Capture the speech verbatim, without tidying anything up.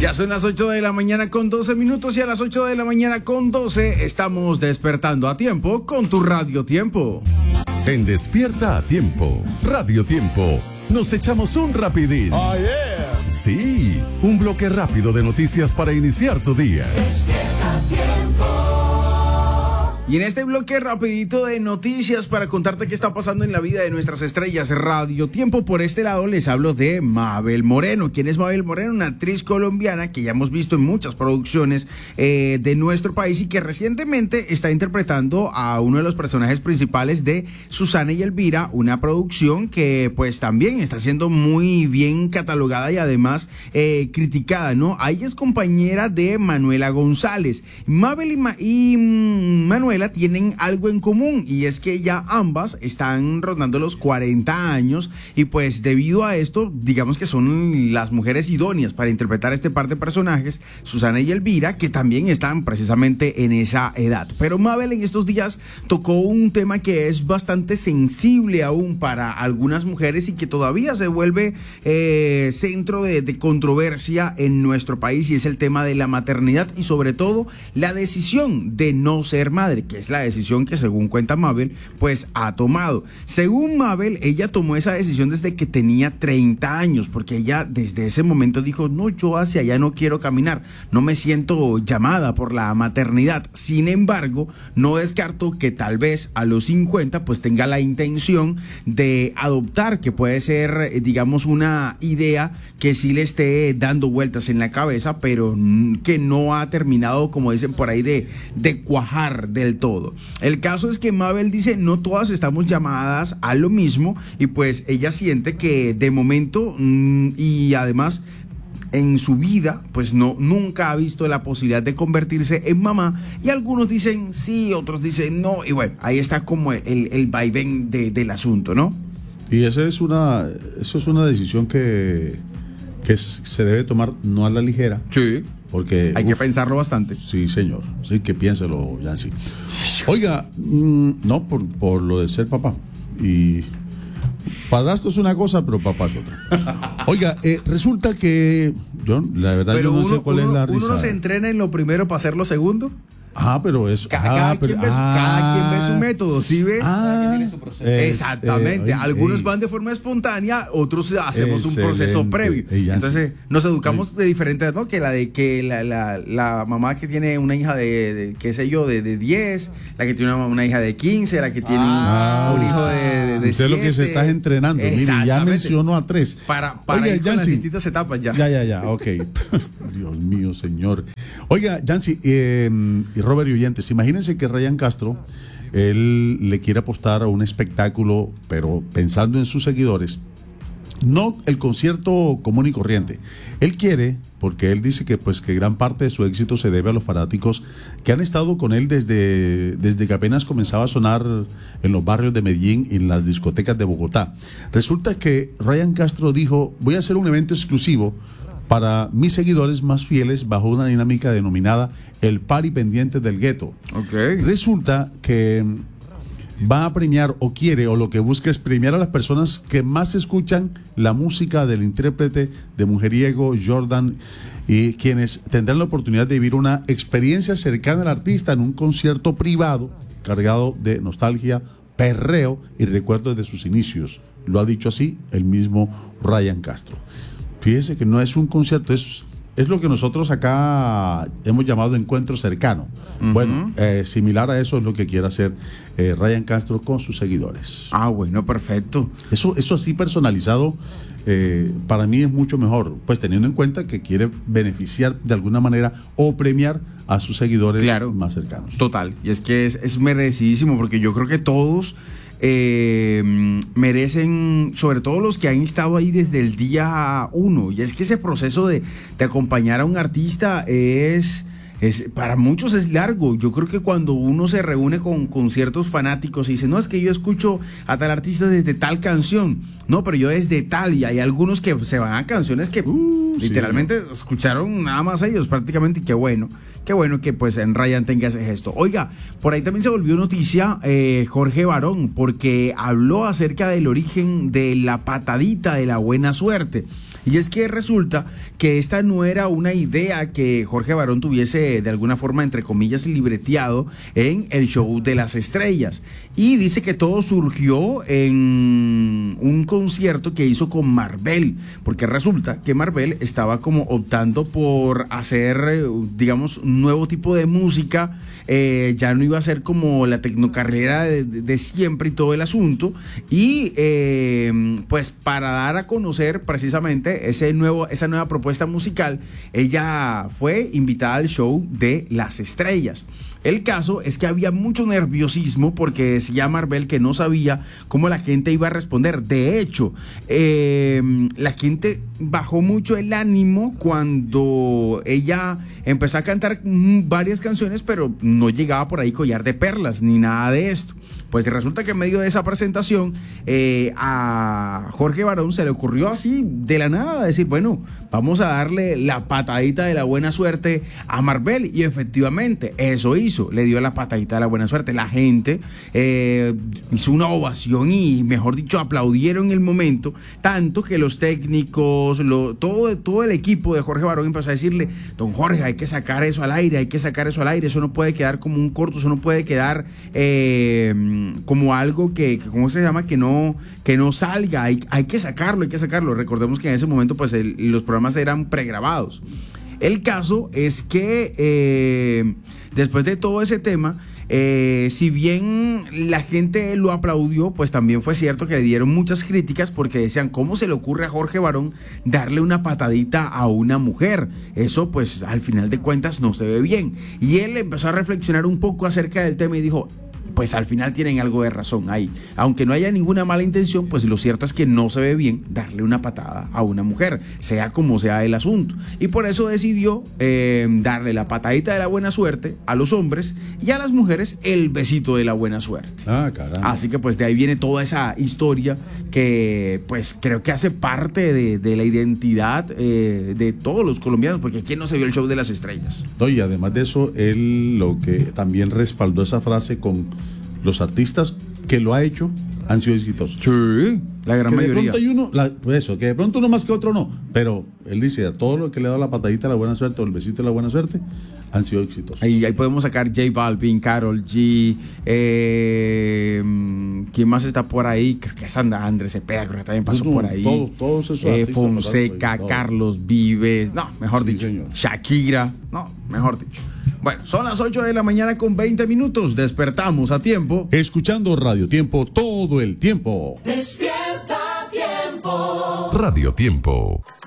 Ya son las ocho de la mañana con doce minutos y a las ocho de la mañana con doce estamos despertando a tiempo con tu Radio Tiempo. En Despierta a Tiempo, Radio Tiempo, nos echamos un rapidín. Oh, yeah. Sí, un bloque rápido de noticias para iniciar tu día. Despierta a Tiempo. Y en este bloque rapidito de noticias para contarte qué está pasando en la vida de nuestras estrellas Radio Tiempo, por este lado les hablo de Mabel Moreno. ¿Quién es Mabel Moreno? Una actriz colombiana que ya hemos visto en muchas producciones eh, de nuestro país y que recientemente está interpretando a uno de los personajes principales de Susana y Elvira, una producción que pues también está siendo muy bien catalogada y además eh, criticada, ¿no? Ahí es compañera de Manuela González. Mabel y, Ma y Manuela tienen algo en común y es que ya ambas están rondando los cuarenta años y pues debido a esto digamos que son las mujeres idóneas para interpretar este par de personajes, Susana y Elvira, que también están precisamente en esa edad. Pero Mabel en estos días tocó un tema que es bastante sensible aún para algunas mujeres y que todavía se vuelve eh, centro de, de controversia en nuestro país, y es el tema de la maternidad y sobre todo la decisión de no ser madre, que es la decisión que según cuenta Mabel pues ha tomado. Según Mabel, ella tomó esa decisión desde que tenía treinta años, porque ella desde ese momento dijo, no, yo hacia allá no quiero caminar, no me siento llamada por la maternidad. Sin embargo, no descartó que tal vez a los cincuenta pues tenga la intención de adoptar, que puede ser digamos una idea que sí le esté dando vueltas en la cabeza, pero que no ha terminado, como dicen por ahí, de, de cuajar del todo. El caso es que Mabel dice, no todas estamos llamadas a lo mismo, y pues ella siente que de momento mmm, y además en su vida pues no, nunca ha visto la posibilidad de convertirse en mamá, y algunos dicen sí, otros dicen no, y bueno, ahí está como el, el vaivén de, del asunto, ¿no? Y esa es una, eso es una decisión que, que se debe tomar no a la ligera. Sí. Porque, hay uf, que pensarlo bastante. Sí, señor. Sí, que piénselo, Yancy. Oiga, mmm, no, por, por lo de ser papá. Y padrastro es una cosa, pero papá es otra. Oiga, eh, resulta que yo, la verdad, pero yo no uno, sé cuál uno, es la risa. ¿Uno no se entrena en lo primero para hacer lo segundo? Ah, pero eso. Cada, ah, cada, pero, quien, ve su, ah, cada quien ve su método, ¿sí ve? Ah, es, exactamente. Eh, Algunos ey, van de forma espontánea, otros hacemos excelente. un proceso previo. Ey, Entonces, nos educamos de diferentes, ¿no? Que la de que la, la, la mamá que tiene una hija de, de qué sé yo, de, de diez, la que tiene una, una hija de quince, la que tiene ah, un, un hijo de, de, de usted siete. lo que se está entrenando. Mire, ya mencionó a tres. Para, para Oiga, ir con las Yancy, distintas etapas ya. Ya, ya, ya, ok. Dios mío, señor. Oiga, Yancy eh, y Robert y oyentes, imagínense que Ryan Castro, él le quiere apostar a un espectáculo, pero pensando en sus seguidores, no el concierto común y corriente. Él quiere, porque él dice que pues que gran parte de su éxito se debe a los fanáticos que han estado con él desde, desde que apenas comenzaba a sonar en los barrios de Medellín y en las discotecas de Bogotá. Resulta que Ryan Castro dijo, voy a hacer un evento exclusivo para mis seguidores más fieles bajo una dinámica denominada el Party Pendiente del Gueto. Okay. Resulta que va a premiar o quiere o lo que busca es premiar a las personas que más escuchan la música del intérprete de Mujeriego, Jordan, y quienes tendrán la oportunidad de vivir una experiencia cercana al artista en un concierto privado cargado de nostalgia, perreo y recuerdos de sus inicios. Lo ha dicho así el mismo Ryan Castro. Fíjese que no es un concierto, es, es lo que nosotros acá hemos llamado encuentro cercano. Uh-huh. Bueno, eh, similar a eso es lo que quiere hacer eh, Ryan Castro con sus seguidores. Ah, bueno, perfecto. Eso, eso así personalizado, eh, para mí es mucho mejor, pues teniendo en cuenta que quiere beneficiar de alguna manera o premiar a sus seguidores, claro, más cercanos. Total, y es que es, es merecidísimo, porque yo creo que todos Eh, merecen, sobre todo los que han estado ahí desde el día uno, y es que ese proceso de, de acompañar a un artista es, es, para muchos es largo. Yo creo que cuando uno se reúne con, con ciertos fanáticos y dice, no, es que yo escucho a tal artista desde tal canción, no, pero yo desde tal, y hay algunos que se van a canciones que uh, literalmente sí, escucharon nada más ellos prácticamente, y qué bueno. Qué bueno que pues en Ryan tenga ese gesto. Oiga, por ahí también se volvió noticia eh, Jorge Barón, porque habló acerca del origen de la patadita de la buena suerte. Y es que resulta que esta no era una idea que Jorge Barón tuviese de alguna forma, entre comillas, libreteado en el show de las estrellas. Y dice que todo surgió en un concierto que hizo con Marvel, porque resulta que Marvel estaba como optando por hacer, digamos, un nuevo tipo de música. Eh, ya no iba a ser como la tecnocarrera de, de, de siempre y todo el asunto, y eh, pues para dar a conocer precisamente ese nuevo, esa nueva propuesta musical, ella fue invitada al show de las estrellas. El caso es que había mucho nerviosismo porque decía Marvel que no sabía cómo la gente iba a responder. De hecho, eh, la gente bajó mucho el ánimo cuando ella empezó a cantar varias canciones, pero no llegaba por ahí collar de perlas ni nada de esto. Pues resulta que en medio de esa presentación eh, a Jorge Barón se le ocurrió así de la nada decir, bueno, vamos a darle la patadita de la buena suerte a Marvel, y efectivamente eso hizo, le dio la patadita de la buena suerte. La gente eh, hizo una ovación y, mejor dicho, aplaudieron el momento, tanto que los técnicos, lo, todo, todo el equipo de Jorge Barón empezó a decirle, don Jorge, hay que sacar eso al aire, hay que sacar eso al aire, eso no puede quedar como un corto, eso no puede quedar eh, como algo que, que, ¿cómo se llama? Que no, que no salga, hay, hay que sacarlo, hay que sacarlo. Recordemos que en ese momento pues el, los programas eran pregrabados. El caso es que eh, después de todo ese tema, eh, si bien la gente lo aplaudió, pues también fue cierto que le dieron muchas críticas porque decían, ¿cómo se le ocurre a Jorge Barón darle una patadita a una mujer? Eso pues al final de cuentas no se ve bien. Y él empezó a reflexionar un poco acerca del tema y dijo, pues al final tienen algo de razón ahí. Aunque no haya ninguna mala intención, pues lo cierto es que no se ve bien darle una patada a una mujer, sea como sea el asunto. Y por eso decidió eh, darle la patadita de la buena suerte a los hombres y a las mujeres el besito de la buena suerte. Ah, caramba. Así que pues de ahí viene toda esa historia que pues creo que hace parte de, de la identidad eh, de todos los colombianos, porque ¿quién no se vio el show de las estrellas? No, y además de eso, él lo que también respaldó esa frase con los artistas que lo ha hecho han sido exitosos. Sí, la gran que mayoría. De pronto hay uno, la, eso, que de pronto uno más que otro no, pero él dice, a todo lo que le ha dado la patadita de la buena suerte o el besito de la buena suerte, han sido exitosos. Ahí, ahí podemos sacar J Balvin, Karol G, eh, ¿quién más está por ahí? Creo que es Andrés Cepeda, creo que también pasó no, por ahí. Todos, todos esos eh, artistas Fonseca, pasaron por ahí, Carlos Vives, no, mejor Sí, dicho, señor. Shakira, no, mejor dicho. Bueno, son las ocho de la mañana con veinte minutos, despertamos a tiempo. Escuchando Radio Tiempo todo el tiempo. Despierta Tiempo. Radio Tiempo.